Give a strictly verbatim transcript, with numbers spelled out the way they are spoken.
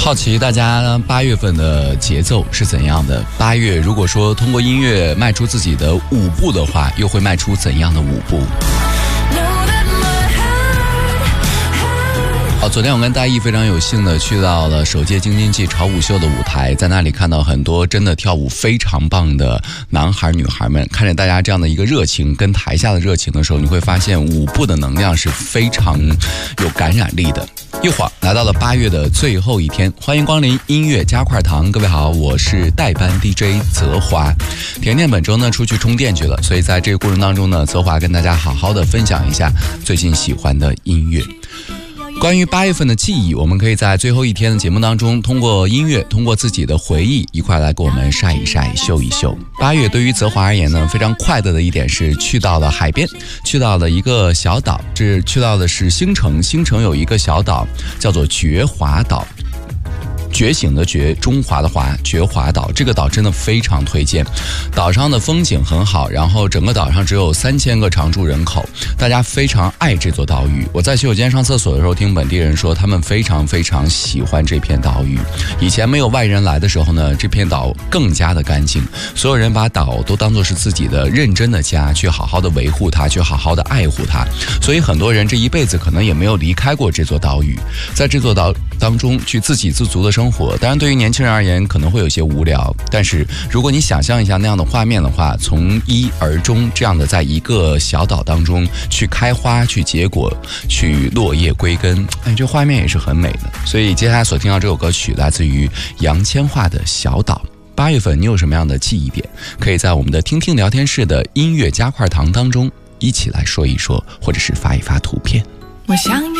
好奇大家八月份的节奏是怎样的？八月如果说通过音乐迈出自己的舞步的话，又会迈出怎样的舞步？好，昨天我跟大一非常有幸的去到了首届京津冀潮舞秀的舞台，在那里看到很多真的跳舞非常棒的男孩女孩们，看着大家这样的一个热情跟台下的热情的时候，你会发现舞步的能量是非常有感染力的。一会儿来到了八月的最后一天，欢迎光临音乐加块糖。各位好，我是代班 D J 泽华。甜甜本周呢出去充电去了，所以在这个过程当中呢，泽华跟大家好好的分享一下最近喜欢的音乐。关于八月份的记忆，我们可以在最后一天的节目当中，通过音乐，通过自己的回忆，一块来给我们晒一晒，秀一秀。八月对于泽华而言呢，非常快乐的一点是去到了海边，去到了一个小岛，这去到的是星城，星城有一个小岛叫做觉华岛。觉醒的觉，中华的华，觉华岛，这个岛真的非常推荐。岛上的风景很好，然后整个岛上只有三千个常住人口，大家非常爱这座岛屿。我在洗手间上厕所的时候，听本地人说，他们非常非常喜欢这片岛屿。以前没有外人来的时候呢，这片岛更加的干净，所有人把岛都当作是自己的认真的家，去好好的维护它，去好好的爱护它。所以很多人这一辈子可能也没有离开过这座岛屿，在这座岛当中去自给自足的生活。当然对于年轻人而言可能会有些无聊，但是如果你想象一下那样的画面的话，从一而终这样的在一个小岛当中去开花，去结果，去落叶归根，哎，这画面也是很美的。所以接下来所听到这首歌曲来自于杨千嬅的小岛。八月份你有什么样的记忆点，可以在我们的听听聊天室的音乐加块糖当中一起来说一说，或者是发一发图片。 我想